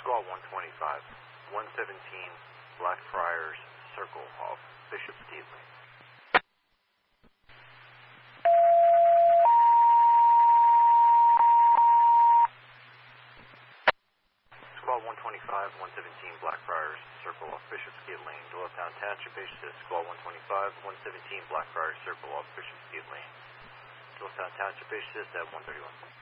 Squad 125, 117 Blackfriars Circle off Bishop Steedley. Squad 125, 117 Blackfriars Circle off Bishop Steed Lane. Doylestown Township, assist. Squad 125, 117 Blackfriars Circle off Bishop Steed Lane. Doylestown Township, assist at 131.